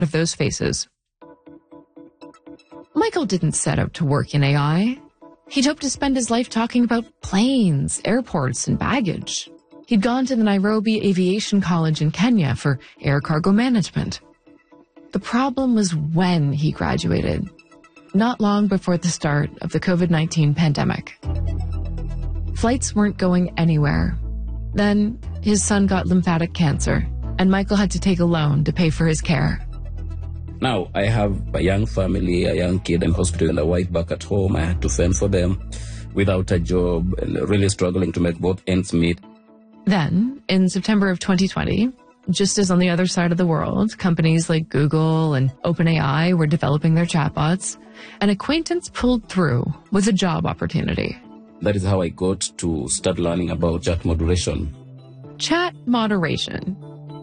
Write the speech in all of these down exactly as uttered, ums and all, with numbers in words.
of those faces. Michael didn't set out to work in A I. He'd hoped to spend his life talking about planes, airports, and baggage. He'd gone to the Nairobi Aviation College in Kenya for air cargo management. The problem was when he graduated, not long before the start of the COVID nineteen pandemic. Flights weren't going anywhere. Then his son got lymphatic cancer, and Michael had to take a loan to pay for his care. Now, I have a young family, a young kid in hospital, and a wife back at home. I had to fend for them without a job and really struggling to make both ends meet. Then, in September of twenty twenty, just as on the other side of the world, companies like Google and OpenAI were developing their chatbots, an acquaintance pulled through with a job opportunity. That is how I got to start learning about chat moderation. Chat moderation.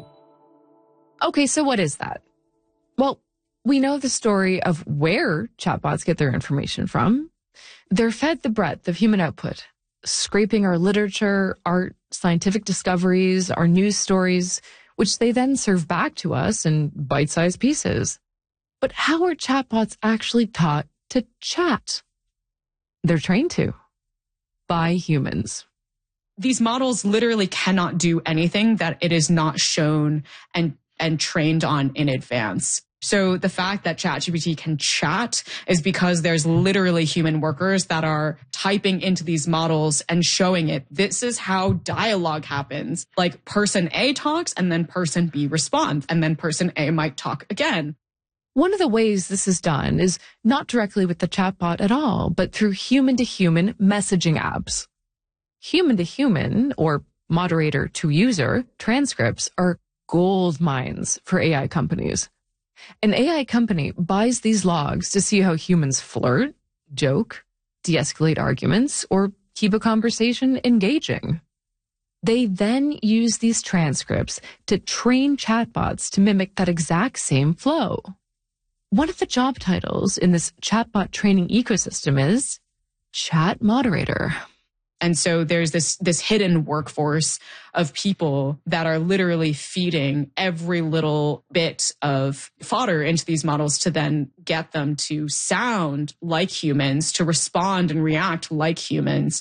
Okay, so what is that? Well, we know the story of where chatbots get their information from. They're fed the breadth of human output, scraping our literature, art, scientific discoveries, our news stories, which they then serve back to us in bite-sized pieces. But how are chatbots actually taught to chat? They're trained to by humans. These models literally cannot do anything that it is not shown and, and trained on in advance. So the fact that ChatGPT can chat is because there's literally human workers that are typing into these models and showing it. This is how dialogue happens. Like person A talks and then person B responds and then person A might talk again. One of the ways this is done is not directly with the chatbot at all, but through human-to-human messaging apps. Human-to-human, or moderator-to-user, transcripts are gold mines for A I companies. An A I company buys these logs to see how humans flirt, joke, de-escalate arguments, or keep a conversation engaging. They then use these transcripts to train chatbots to mimic that exact same flow. One of the job titles in this chatbot training ecosystem is chat moderator. And so there's this, this hidden workforce of people that are literally feeding every little bit of fodder into these models to then get them to sound like humans, to respond and react like humans.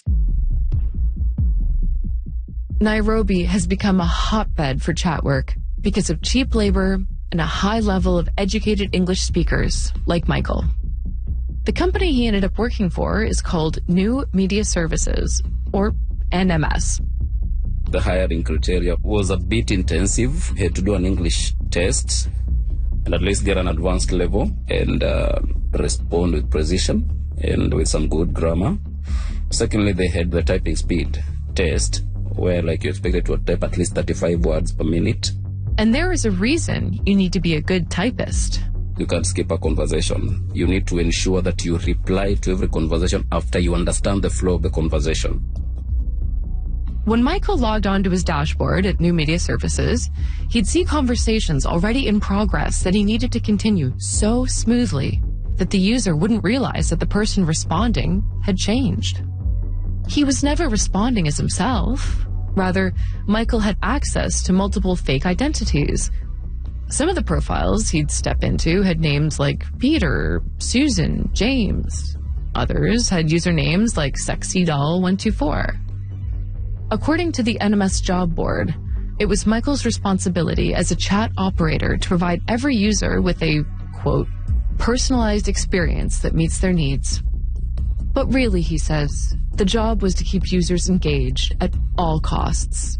Nairobi has become a hotbed for chat work because of cheap labor and a high level of educated English speakers like Michael. The company he ended up working for is called New Media Services, or N M S. The hiring criteria was a bit intensive. We had to do an English test and at least get an advanced level and uh, respond with precision and with some good grammar. Secondly, they had the typing speed test where like you expected to type at least thirty-five words per minute. And there is a reason you need to be a good typist. You can't skip a conversation. You need to ensure that you reply to every conversation after you understand the flow of the conversation. When Michael logged onto his dashboard at New Media Services, he'd see conversations already in progress that he needed to continue so smoothly that the user wouldn't realize that the person responding had changed. He was never responding as himself. Rather, Michael had access to multiple fake identities. Some of the profiles he'd step into had names like Peter, Susan, James. Others had usernames like Sexy Doll one two four. According to the N M S job board, it was Michael's responsibility as a chat operator to provide every user with a, quote, personalized experience that meets their needs. But really, he says, the job was to keep users engaged at all costs.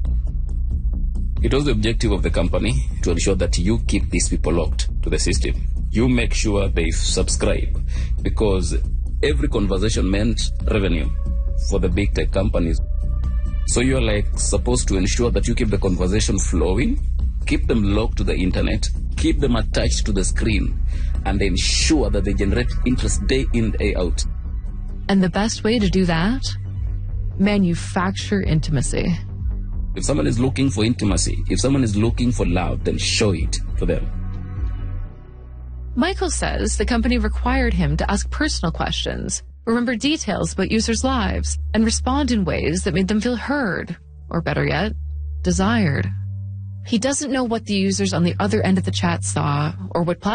It was the objective of the company to ensure that you keep these people locked to the system. You make sure they subscribe because every conversation meant revenue for the big tech companies. So you're like supposed to ensure that you keep the conversation flowing, keep them locked to the internet, keep them attached to the screen, and ensure that they generate interest day in, day out. And the best way to do that? Manufacture intimacy. If someone is looking for intimacy, if someone is looking for love, then show it for them. Michael says the company required him to ask personal questions, remember details about users' lives, and respond in ways that made them feel heard, or better yet, desired. He doesn't know what the users on the other end of the chat saw or what platform